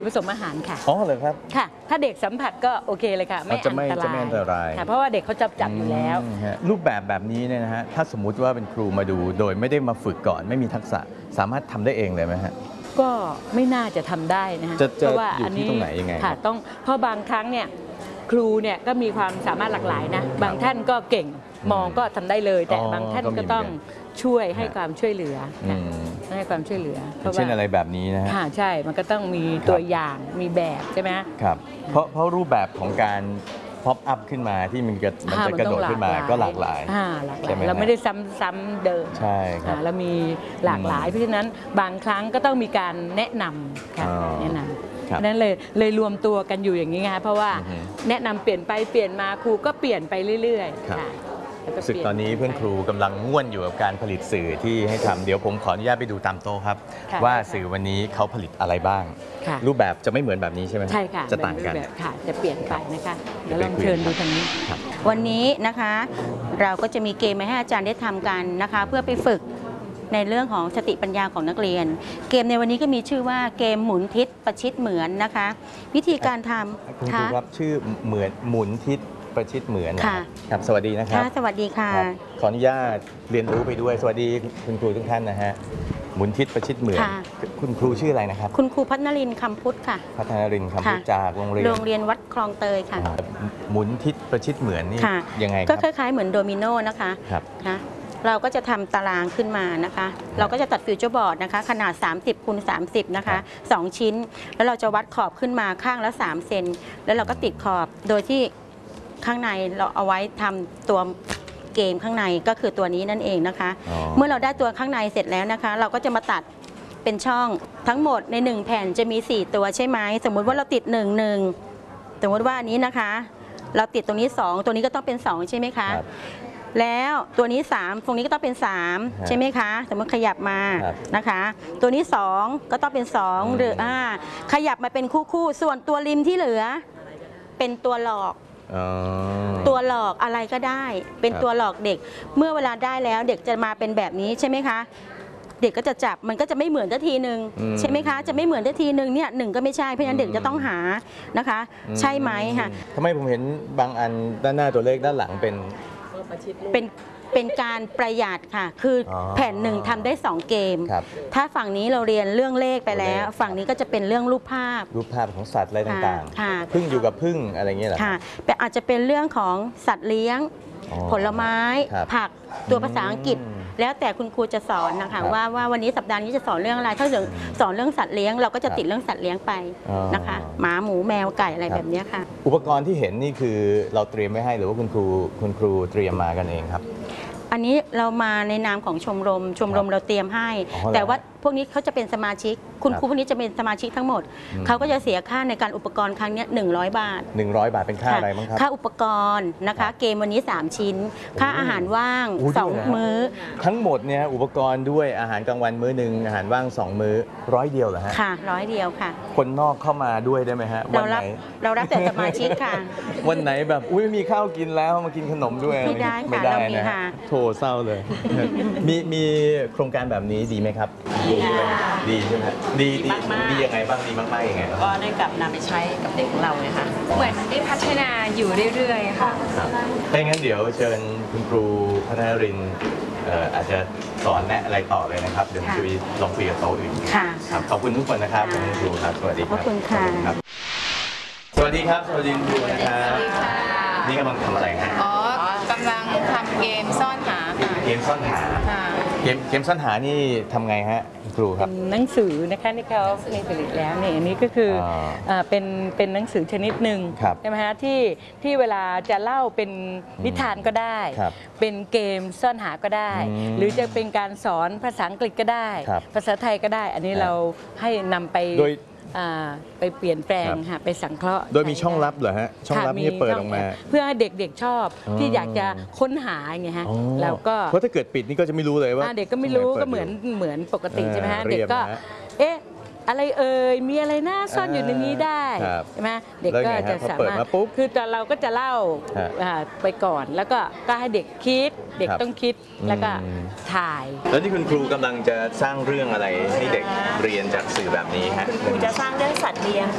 ผสมอาหารค่ะอ๋อเหรอครับค่ะถ้าเด็กสัมผัสก็โอเคเลยค่ะไม่อันตรายค่ะเพราะว่าเด็กเขาจับอยู่แล้วรูปแบบนี้เนี่ยนะฮะถ้าสมมุติว่าเป็นครูมาดูโดยไม่ได้มาฝึกก่อนไม่มีทักษะสามารถทำได้เองเลยไหมฮะก็ไม่น่าจะทำได้นะฮะเพราะว่าอันนี้ตรงไหนยังไงค่ะต้องเพราะบางครั้งเนี่ยครูเนี่ยก็มีความสามารถหลากหลายนะบางท่านก็เก่งมองก็ทำได้เลยแต่บางท่านก็ต้องช่วยให้ความช่วยเหลือให้ความช่วยเหลือเช่นอะไรแบบนี้นะฮะใช่มันก็ต้องมีตัวอย่างมีแบบใช่ไหมครับเพราะรูปแบบของการพ็อปอัพขึ้นมาที่มันจะกระโดดขึ้นมาก็หลากหลายใช่ไหมเราไม่ได้ซ้ำเดิมใช่ครับเรามีหลากหลายเพราะฉะนั้นบางครั้งก็ต้องมีการแนะนำค่ะแนะนำนั้นเลยรวมตัวกันอยู่อย่างนี้ไงเพราะว่าแนะนำเปลี่ยนไปเปลี่ยนมาครูก็เปลี่ยนไปเรื่อยๆค่ะสึกตอนนี้เพื่อนครูกำลังง่วนอยู่กับการผลิตสื่อที่ให้ทำเดี๋ยวผมขออนุญาตไปดูตามโต๊ะครับว่าสื่อวันนี้เขาผลิตอะไรบ้างรูปแบบจะไม่เหมือนแบบนี้ใช่ไหมใช่ค่ะจะต่างกันค่ะจะเปลี่ยนไปนะคะเดี๋ยวลองเชิญดูทางนี้วันนี้นะคะเราก็จะมีเกมมาให้อาจารย์ได้ทำกันนะคะเพื่อไปฝึกในเรื่องของสติปัญญาของนักเรียนเกมในวันนี้ก็มีชื่อว่าเกมหมุนทิศประชิดเหมือนนะคะวิธีการทำคุณครูครับชื่อเหมือนหมุนทิศประชิดเหมือนครับสวัสดีนะครับสวัสดีค่ะขออนุญาตเรียนรู้ไปด้วยสวัสดีคุณครูทุกท่านนะฮะหมุนทิศประชิดเหมือนคุณครูชื่ออะไรนะครับคุณครูพัฒนรินทร์คำพุทธค่ะพัฒนรินทร์คำพุทธจากโรงเรียนวัดคลองเตยค่ะหมุนทิศประชิดเหมือนนี่ยังไงก็คล้ายๆเหมือนโดมิโนนะคะนะเราก็จะทำตารางขึ้นมานะคะเราก็จะตัดฟิวเจอร์บอร์ดนะคะขนาด30 คูณ 30นะคะ2ชิ้นแล้วเราจะวัดขอบขึ้นมาข้างละ3 เซนแล้วเราก็ติดขอบโดยที่ข้างในเราเอาไว้ทำตัวเกมข้างในก็คือตัวนี้นั่นเองนะคะเมื่อเราได้ตัวข้างในเสร็จแล้วนะคะเราก็จะมาตัดเป็นช่องทั้งหมดใน1แผ่นจะมี4ตัวใช่ไหมสมมุติว่าเราติด1สมมติว่าอันนี้นะคะเราติดตรงนี้2ตัวนี้ก็ต้องเป็น2ใช่ไหมคะแล้วตัวนี้3ตรงนี้ก็ต้องเป็น3ใช่ไหมคะสมมติขยับมานะคะตัวนี้2ก็ต้องเป็น2หรือขยับมาเป็นคู่ส่วนตัวริมที่เหลือเป็นตัวหลอกอะไรก็ได้เป็นตัวหลอกเด็กเมื่อเวลาได้แล้วเด็กจะมาเป็นแบบนี้ใช่ไหมคะเด็กก็จะจับมันก็จะไม่เหมือนทันทีหนึ่งใช่ไหมคะจะไม่เหมือนทันทีหนึ่งเนี่ยหนึ่งก็ไม่ใช่เพราะฉะนั้นเด็กจะต้องหานะคะใช่ไหมค่ะทำไมผมเห็นบางอันด้านหน้าตัวเลขด้านหลังเป็นการประหยัดค่ะคือแผ่นหนึ่งทำได้2เกมถ้าฝั่งนี้เราเรียนเรื่องเลขไปแล้วฝั่งนี้ก็จะเป็นเรื่องรูปภาพของสัตว์อะไรต่างๆพึ่งอยู่กับพึ่งอะไรเงี้ยเหรอค่ะแต่อาจจะเป็นเรื่องของสัตว์เลี้ยงผลไม้ผักตัวภาษาอังกฤษแล้วแต่คุณครูจะสอนนะคะว่าวันนี้สัปดาห์นี้จะสอนเรื่องอะไรถ้าสอนเรื่องสัตว์เลี้ยงเราก็จะติดเรื่องสัตว์เลี้ยงไปนะคะหมาหมูแมวไก่อะไรแบบนี้ค่ะอุปกรณ์ที่เห็นนี่คือเราเตรียมไว้ให้หรือว่าคุณครูเตรียมมากันเองครับอันนี้เรามาในนามของชมรมเราเตรียมให้แต่ว่าพวกนี้เขาจะเป็นสมาชิกคุณครูพวกนี้จะเป็นสมาชิกทั้งหมดเขาก็จะเสียค่าในการอุปกรณ์ครั้งนี้100 บาท 100 บาทเป็นค่าอะไรบ้างครับค่าอุปกรณ์นะคะเกมวันนี้3ชิ้นค่าอาหารว่าง2 มื้อทั้งหมดเนี่ยอุปกรณ์ด้วยอาหารกลางวันมื้อหนึ่งอาหารว่าง2 มื้อ100 เดียวเหรอฮะค่ะ100 เดียวค่ะคนนอกเข้ามาด้วยได้ไหมฮะเรารับแต่สมาชิกค่ะวันไหนแบบอุ้ยมีข้าวกินแล้วมากินขนมด้วยไม่ได้ค่ะโถเศร้าเลยมีโครงการแบบนี้ดีไหมครับดีใช่ไหมดียังไงบ้างดีมากๆยังไงก็ได้กลับนำไปใช้กับเด็กของเราเลยค่ะเหมือนได้พัฒนาอยู่เรื่อยๆค่ะถ้างั้นเดี๋ยวเชิญคุณครูพัฒนรินทร์อาจจะสอนแนะอะไรต่อเลยนะครับเดี๋ยวจะลองคุยกับโต๊ะอื่นครับขอบคุณทุกคนนะครับคุณครูครับสวัสดีครับขอบคุณค่ะสวัสดีครับสวัสดีคุณครูนะครับนี่กำลังทำอะไรฮะกำลังทำเกมซ่อนหาเกมซ่อนหาเกมซ่อนหานี่ทำไงฮะครูครับหนังสือนะคะที่เขามีผลิตแล้วเนี่ยอันนี้ก็คือเป็นหนังสือชนิดหนึ่งใช่ไหมฮะที่เวลาจะเล่าเป็นนิทานก็ได้เป็นเกมซ่อนหาก็ได้ หรือจะเป็นการสอนภาษาอังกฤษก็ได้ภาษาไทยก็ได้อันนี้เราให้นำไปไปเปลี่ยนแปลงค่ะไปสังเคราะห์โดยมีช่องลับเหรอฮะช่องลับนี่เปิดออกมาเพื่อให้เด็กๆชอบที่อยากจะค้นหาไงฮะแล้วก็เพราะถ้าเกิดปิดนี่ก็จะไม่รู้เลยว่าเด็กก็ไม่รู้ก็เหมือนปกติใช่ไหมฮะเด็กก็อะไรมีอะไรน่าซ่อนอยู่ในนี้ได้ใช่ไหมเด็กก็จะสามารถคือเราก็จะเล่าไปก่อนแล้วก็ให้เด็กคิดเด็กต้องคิดแล้วก็ถ่ายแล้วที่คุณครูกำลังจะสร้างเรื่องอะไรให้เด็กเรียนจากสื่อแบบนี้ฮะคุณครูจะสร้างเรื่องสัตว์เลี้ยง